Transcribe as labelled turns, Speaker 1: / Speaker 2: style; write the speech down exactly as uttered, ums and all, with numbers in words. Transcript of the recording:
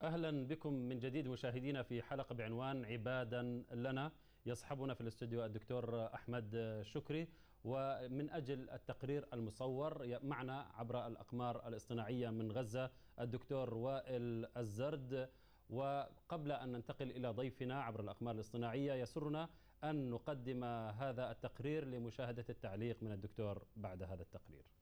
Speaker 1: أهلا بكم من جديد مشاهدينا في حلقة بعنوان عبادا لنا. يصحبنا في الاستوديو الدكتور أحمد شكري، ومن أجل التقرير المصور معنا عبر الأقمار الاصطناعية من غزة الدكتور وائل الزرد. وقبل أن ننتقل إلى ضيفنا عبر الأقمار الاصطناعية، يسرنا أن نقدم هذا التقرير لمشاهدة التعليق من الدكتور بعد هذا التقرير.